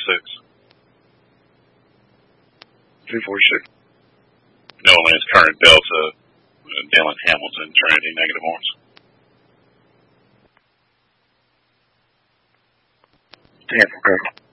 246. No Lance current Delta, Dylan Hamilton, Trinity, negative horns. Tampa, go.